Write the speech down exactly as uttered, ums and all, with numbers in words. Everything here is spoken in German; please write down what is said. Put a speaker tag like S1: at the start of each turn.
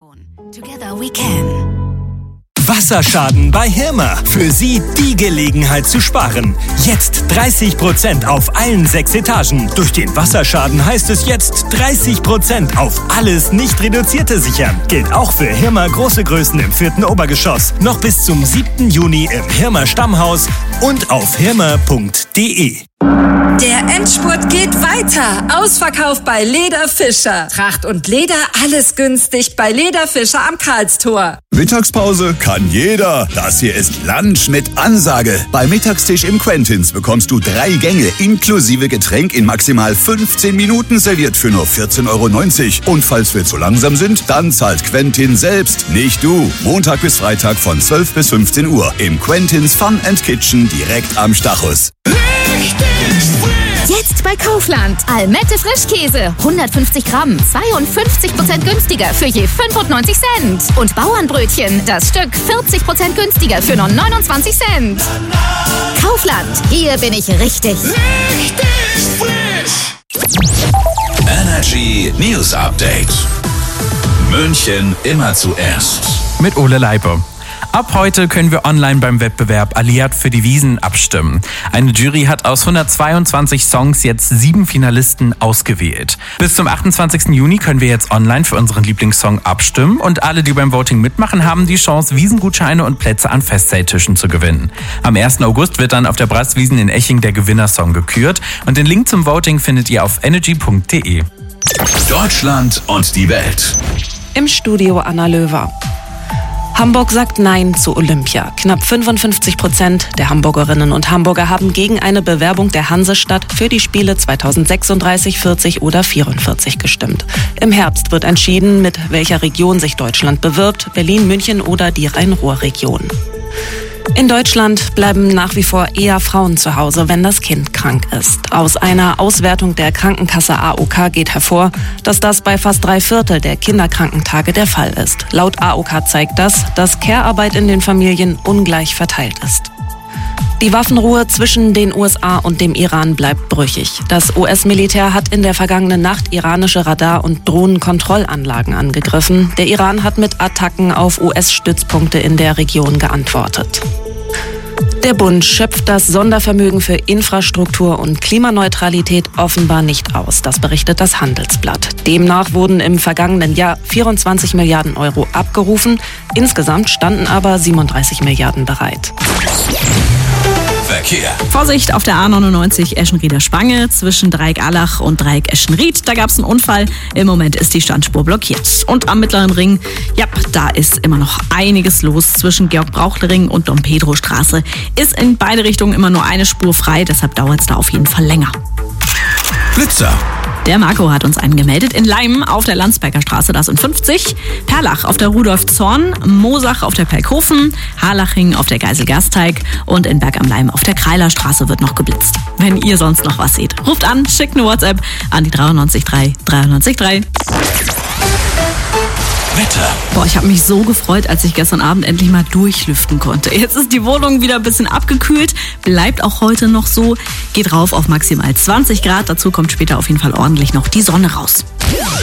S1: Together we can.
S2: Wasserschaden bei Hirmer. Für Sie die Gelegenheit zu sparen. Jetzt dreißig Prozent auf allen sechs Etagen. Durch den Wasserschaden heißt es jetzt dreißig Prozent auf alles nicht reduzierte sichern. Gilt auch für Hirmer große Größen im vierten Obergeschoss. Noch bis zum siebten Juni im Hirmer Stammhaus und auf hirmer punkt de.
S3: Der Endspurt geht weiter. Ausverkauf bei Leder Fischer. Tracht und Leder, alles günstig bei Leder Fischer am Karlstor.
S4: Mittagspause kann jeder. Das hier ist Lunch mit Ansage. Beim Mittagstisch im Quentins bekommst du drei Gänge inklusive Getränk in maximal fünfzehn Minuten serviert für nur vierzehn Euro neunzig. Und falls wir zu langsam sind, dann zahlt Quentin selbst, nicht du. Montag bis Freitag von zwölf bis fünfzehn Uhr im Quentins Fun and Kitchen direkt am Stachus.
S1: Jetzt bei Kaufland. Almette Frischkäse. hundertfünfzig Gramm. zweiundfünfzig Prozent günstiger für je fünfundneunzig Cent. Und Bauernbrötchen. Das Stück vierzig Prozent günstiger für nur neunundzwanzig Cent. Kaufland. Hier bin ich richtig.
S5: Richtig frisch. Energy News Update. München immer zuerst.
S6: Mit Ole Leipe. Ab heute können wir online beim Wettbewerb Alliert für die Wiesn abstimmen. Eine Jury hat aus hundertzweiundzwanzig Songs jetzt sieben Finalisten ausgewählt. Bis zum achtundzwanzigsten Juni können wir jetzt online für unseren Lieblingssong abstimmen und alle, die beim Voting mitmachen, haben die Chance, Wiesngutscheine und Plätze an Festzelttischen zu gewinnen. Am ersten August wird dann auf der Brasswiesn in Eching der Gewinnersong gekürt und den Link zum Voting findet ihr auf energy punkt de.
S5: Deutschland und die Welt.
S7: Im Studio Anna Löwer. Hamburg sagt Nein zu Olympia. Knapp fünfundfünfzig Prozent der Hamburgerinnen und Hamburger haben gegen eine Bewerbung der Hansestadt für die Spiele zweitausendsechsunddreißig, vierzig oder vierundvierzig gestimmt. Im Herbst wird entschieden, mit welcher Region sich Deutschland bewirbt, Berlin, München oder die Rhein-Ruhr-Region. In Deutschland bleiben nach wie vor eher Frauen zu Hause, wenn das Kind krank ist. Aus einer Auswertung der Krankenkasse A O K geht hervor, dass das bei fast drei Viertel der Kinderkrankentage der Fall ist. Laut A O K zeigt das, dass Care-Arbeit in den Familien ungleich verteilt ist. Die Waffenruhe zwischen den U S A und dem Iran bleibt brüchig. Das U S-Militär hat in der vergangenen Nacht iranische Radar- und Drohnenkontrollanlagen angegriffen. Der Iran hat mit Attacken auf U S-Stützpunkte in der Region geantwortet. Der Bund schöpft das Sondervermögen für Infrastruktur und Klimaneutralität offenbar nicht aus. Das berichtet das Handelsblatt. Demnach wurden im vergangenen Jahr vierundzwanzig Milliarden Euro abgerufen. Insgesamt standen aber siebenunddreißig Milliarden bereit.
S5: Verkehr.
S8: Vorsicht auf der A neunundneunzig Eschenrieder Spange zwischen Dreieck-Allach und Dreieck-Eschenried. Da gab es einen Unfall. Im Moment ist die Standspur blockiert. Und am Mittleren Ring, ja, da ist immer noch einiges los. Zwischen Georg-Brauchle-Ring und Dom-Pedro-Straße ist in beide Richtungen immer nur eine Spur frei. Deshalb dauert es da auf jeden Fall länger.
S5: Blitzer.
S8: Der Marco hat uns einen gemeldet. In Leim auf der Landsberger Straße, das sind fünfzig. Perlach auf der Rudolf-Zorn, Mosach auf der Pelkhofen, Harlaching auf der Geisel-Gersteig und in Berg am Leim auf der Kreilerstraße wird noch geblitzt. Wenn ihr sonst noch was seht, ruft an, schickt eine WhatsApp an die dreiundneunzig drei dreiundneunzig drei.
S5: Wetter.
S8: Boah, ich habe mich so gefreut, als ich gestern Abend endlich mal durchlüften konnte. Jetzt ist die Wohnung wieder ein bisschen abgekühlt, bleibt auch heute noch so, geht rauf auf maximal zwanzig Grad. Dazu kommt später auf jeden Fall ordentlich noch die Sonne raus.